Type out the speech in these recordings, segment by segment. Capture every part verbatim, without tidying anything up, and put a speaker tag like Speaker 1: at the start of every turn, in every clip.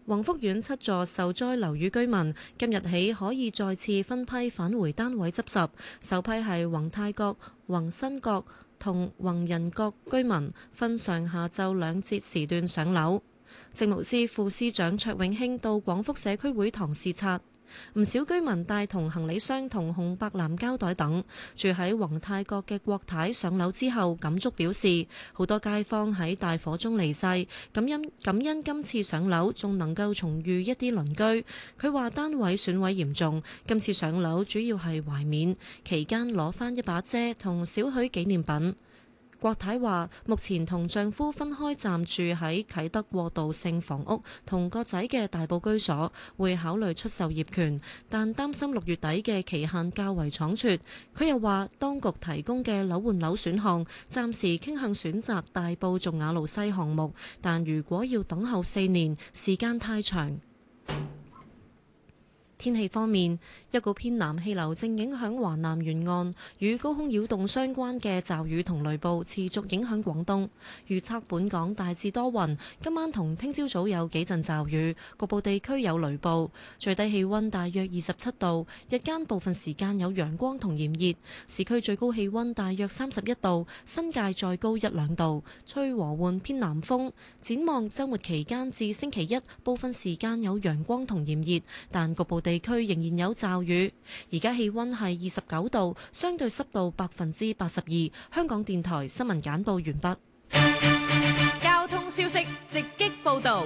Speaker 1: 宏福苑七座受災樓宇居民今日起可以再次分批返回單位執拾，首批係宏泰閣、宏新閣同宏仁閣居民，分上下晝兩節時段上樓。政務司副司長卓永興到廣福社區會堂視察。唔少居民帶同行李箱同紅白藍膠袋等，住喺宏泰閣嘅郭太上樓之後感觸表示，好多街坊喺大火中離世，感恩感恩今次上樓仲能夠重遇一啲鄰居。佢話單位損毀嚴重，今次上樓主要係懷緬，期間攞返一把遮同少許紀念品。郭太話：目前同丈夫分開暫住喺啟德過渡性房屋同個仔嘅大埔居所，會考慮出售業權，但擔心六月底嘅期限較為倉促。佢又話：當局提供嘅樓換樓選項，暫時傾向選擇大埔頌雅路西項目，但如果要等候四年，時間太長。天氣方面，一股偏南氣流正影響華南沿岸，與高空擾動相關嘅驟雨同雷暴持續影響廣東。預測本港大致多雲，今晚同聽朝早有幾陣驟雨，局部地區有雷暴。最低氣溫大約二十七度，日間部分時間有陽光同炎熱，市區最高氣溫大約三十一度，新界再高一兩度，吹和緩偏南風。展望週末期間至星期一，部分時間有陽光同炎熱，但局部地區仍然有驟雨。而家氣溫係二十九度，相對濕度百分之八十二。香港電台新聞簡報完
Speaker 2: 畢。交通消息直擊報道。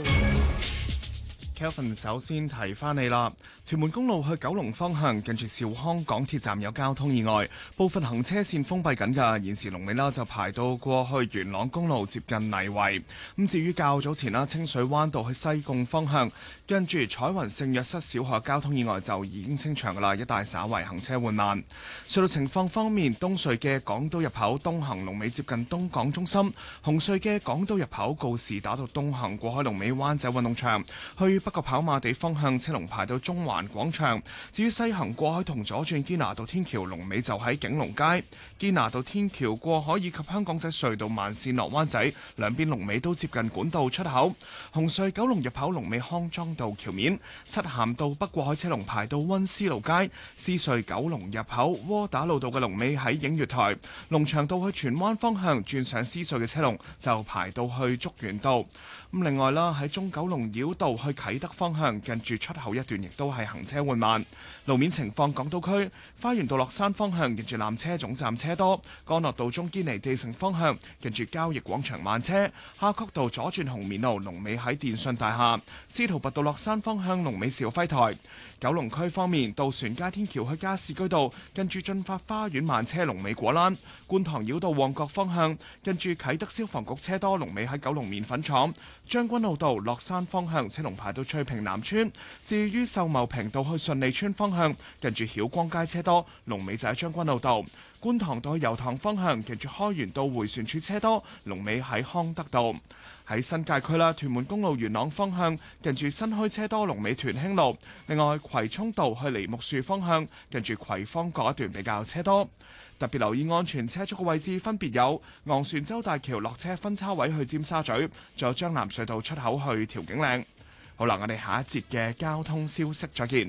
Speaker 3: Kelvin 首先提翻你啦，屯門公路去九龍方向近住兆康港鐵站有交通意外，部分行車線封閉緊㗎，現時龍尾啦就排到過去元朗公路接近泥圍。咁至於較早前啦，清水灣道去西貢方向跟住彩雲聖約瑟小學交通意外就已經清場㗎啦，一帶稍為行車緩慢。隧道情況方面，東隧嘅港島入口東行龍尾接近東港中心，紅隧嘅港島入口告士打道東行過海龍尾灣仔運動場，去北角跑馬地方向車龍排到中環廣場。至於西行過海同左轉堅拿道天橋龍尾就喺景隆街。堅拿道天橋過海以及香港仔隧道慢線落灣仔兩邊龍尾都接近管道出口。紅隧九龍入口龍尾康莊道橋面。漆咸道北過海車龍排到溫思勞街。獅隧九龍入口窩打老道嘅龍尾喺映月台。龍翔道去荃灣方向轉上獅隧嘅車龍就排到去竹園道。咁另外啦，喺中九龍繞道去啟德方向近住出口一段亦都係行車緩慢。路面情況，港島區花園道落山方向近住纜車總站車多，干諾道中堅尼地城方向近住交易廣場慢車，夏慤道左轉紅棉路龍尾喺電信大廈，司徒拔道落山方向龍尾兆輝台。九龍區方面，渡船街天橋去加士居道近住進發花園慢車龍尾果欄，觀塘繞道旺角方向近住啟德消防局車多龍尾喺九龍麵粉廠，將軍澳道落山方向車龍排到翠屏南村。至於秀茂坪道去順利村方向近住曉光街車多龍尾就喺將軍澳道。觀塘道去油塘方向近住開源道迴旋處車多龍尾喺康德道。喺新界區啦，屯門公路元朗方向近住新墟車多龍尾屯興路。另外葵涌道去梨木樹方向近住葵芳嗰一段比較車多。特別留意安全車速嘅位置分別有昂船洲大橋落車分叉位去尖沙咀，仲有將南隧道出口去調景嶺。好啦，我哋下一節嘅交通消息再見。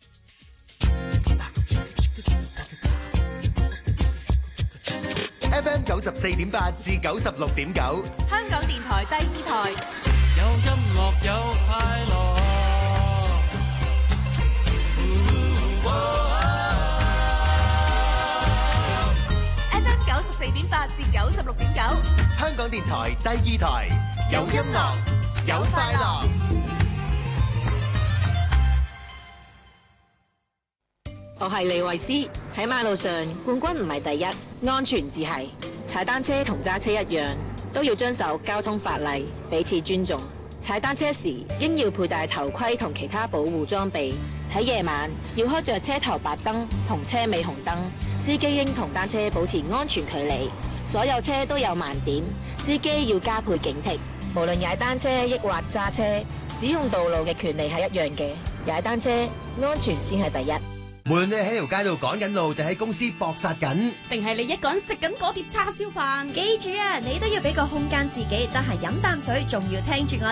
Speaker 4: F M 九十四點八至九十六點九，
Speaker 2: 香港電台第二台。
Speaker 5: 有音樂有快樂。
Speaker 2: F M 九十四點八至九十六點九，
Speaker 4: 香港電台第二台。有音樂有快樂。
Speaker 6: 我係李慧詩，喺馬路上冠軍唔係第一，安全至係。踩單車同揸車一樣，都要遵守交通法例，彼此尊重。踩單車時應要佩戴頭盔同其他保護裝備。喺夜晚要開着車頭白燈同車尾紅燈，司機應同單車保持安全距離。所有車都有盲點，司機要加倍警惕。無論踩單車抑或揸車，使用道路嘅權利係一樣嘅。踩單車安全先係第一。
Speaker 4: 無論你喺條街度趕緊路，定喺公司搏殺緊，
Speaker 7: 定係你一個人食緊嗰碟叉燒飯，
Speaker 8: 記住啊，你都要俾個空間自己，得閒飲啖水，仲要聽住我